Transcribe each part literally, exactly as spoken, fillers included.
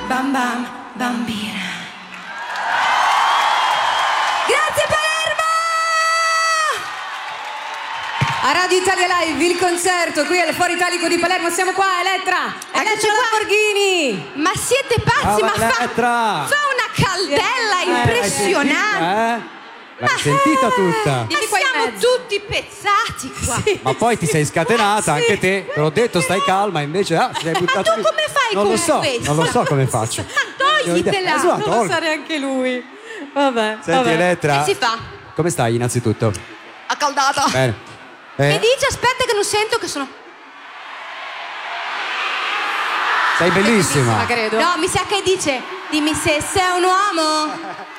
bam bam bambina. Grazie Palermo! A Radio Italia Live il concerto qui al Foro Italico di Palermo. Siamo qua, Elettra. Eccoci qua, Lamborghini. Ma siete pazzi? Brava, ma fa, Elettra. fa una caldella Eh, impressionante. Eh? L'hai sentita tutta? Ma siamo tutti pezzati qua. Sì. Ma poi ti sei scatenata, Sì. anche te. Te l'ho detto, stai calma, invece ah, ti sei Ma buttata tu lì. come fai non con lo so, questo? Non lo so come faccio. Toglitela. Eh, su, Non lo tolgo. sa neanche lui. Vabbè. Senti vabbè. Elettra, Che si fa? come stai innanzitutto? Accaldata. Bene. Eh, Mi dice, aspetta che non sento che sono... sei bellissima. Ma credo. No, mi sa che dice, dimmi se sei un uomo.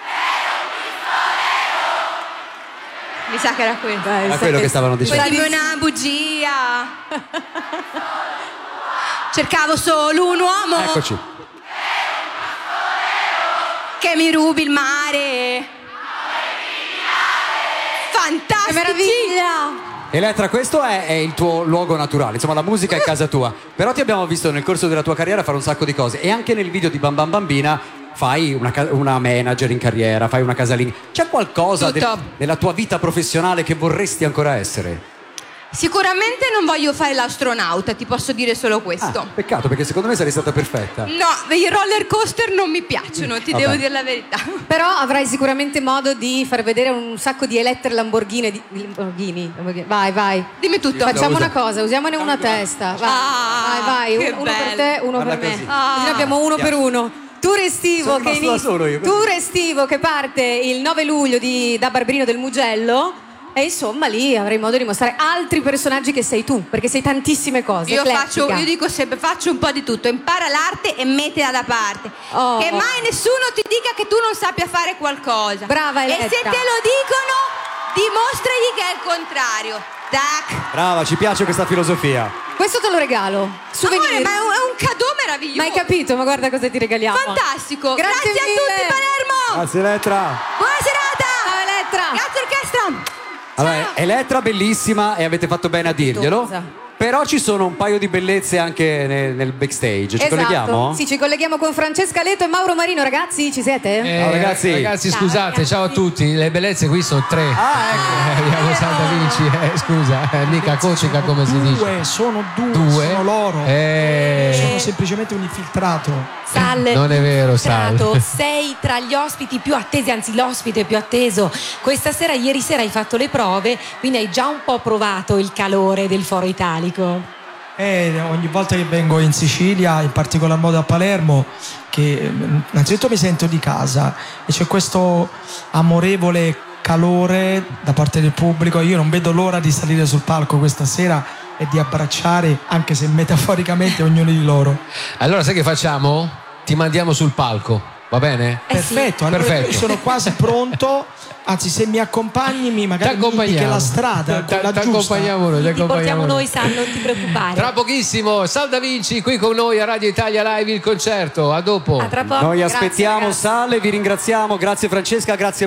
Mi sa che era quello. Dai, Era sai quello che stavano dicendo. Poi dimmi una bugia. Cercavo solo un uomo Eccoci. che mi rubi il mare. Fantastici. Che meraviglia! Elettra, questo è, è il tuo luogo naturale, insomma la musica è casa tua. Però ti abbiamo visto nel corso della tua carriera fare un sacco di cose. E anche nel video di Bam Bam Bambina fai una, ca- una manager in carriera, fai una casalinga. C'è qualcosa Tutto. del- nella tua vita professionale che vorresti ancora essere? Sicuramente non voglio fare l'astronauta, ti posso dire solo questo. Ah, peccato, perché secondo me sarei stata perfetta. No, i roller coaster non mi piacciono, ti Vabbè. devo dire la verità. Però avrai sicuramente modo di far vedere un sacco di Elettre Lamborghini. Di, di Lamborghini, Lamborghini. Vai, vai. Dimmi tutto. Facciamo usa. una cosa, usiamone una testa. Vai, Ah, vai, vai. che Uno, uno per bello. te, uno Parla per me. così. Ah. Così ne abbiamo uno per uno. Tour estivo, Sono che rimasto da solo io. Tour estivo che parte il nove luglio di, da Barberino del Mugello. E insomma lì avrai modo di mostrare altri personaggi che sei tu, perché sei tantissime cose. Io, eclettica. faccio, io dico sempre, faccio un po' di tutto, impara l'arte e mettila da parte. Oh. Che mai nessuno ti dica che tu non sappia fare qualcosa. Brava, E Eletta. se te lo dicono, dimostragli che è il contrario. Tac. Brava, ci piace questa filosofia. Questo te lo regalo. Souvenir. Amore, ma è un, è un cadeau meraviglioso. Ma hai capito? Ma guarda cosa ti regaliamo. Fantastico. Grazie Grazie, a mille. tutti Palermo. Grazie Elettra. Buona serata. Ciao Elettra. Grazie orchestra. Allora, Elettra bellissima e avete fatto bene a dirglielo. Cosa? Però ci sono un paio di bellezze anche nel, nel backstage. Ci Esatto. colleghiamo? Sì, ci colleghiamo con Francesca Leto e Mauro Marino. Ragazzi, ci siete? Eh, Ciao, ragazzi. Ragazzi, Ciao, scusate, ragazzi. ciao a tutti. Le bellezze qui sono tre. Ah, ecco. Eh, abbiamo Santa Vinci, eh, scusa, eh, mica Cocica come si dice. Due, sono due, Due. sono loro. Eh, Sono semplicemente un infiltrato. Sal, Non è vero, Sal. Trato, sei tra gli ospiti più attesi, anzi l'ospite più atteso questa sera. Ieri sera hai fatto le prove, quindi hai già un po' provato il calore del Foro Italico. E ogni volta che vengo in Sicilia, in particolar modo a Palermo, che eh, innanzitutto mi sento di casa e c'è questo amorevole calore da parte del pubblico. Io non vedo l'ora di salire sul palco questa sera e di abbracciare, anche se metaforicamente, ognuno di loro. allora sai che facciamo? Ti mandiamo sul palco, va bene? Eh sì. Perfetto, allora Perfetto. io sono quasi pronto. Anzi, se mi accompagni, mi Ti magari mi indichi accompagniamo. la strada, Ti- quella ti giusta. accompagniamo noi, ti Ti portiamo accompagniamo noi, Sal, non ti preoccupare. Tra pochissimo, Sal Da Vinci qui con noi a Radio Italia Live il concerto. A dopo. A tra poco. Noi Grazie, aspettiamo ragazzi. Sale, vi ringraziamo. Grazie Francesca, grazie